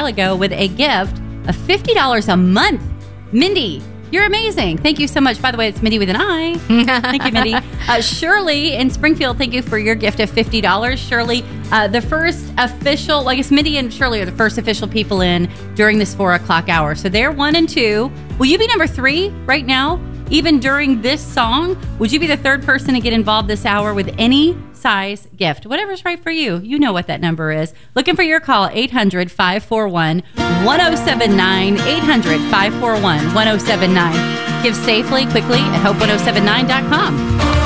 while ago with a gift of $50 a month. Mindy, you're amazing. Thank you so much. By the way, it's Mindy with an I. Thank you, Mindy. Shirley in Springfield, thank you for your gift of $50. Shirley, the first official, I guess Mindy and Shirley are the first official people in during this 4 o'clock hour. So they're 1 and 2. Will you be number 3 right now? Even during this song, would you be the third person to get involved this hour with any size gift? Whatever's right for you. You know what that number is. Looking for your call, 800-541-1079, 800-541-1079. Give safely, quickly at hope1079.com.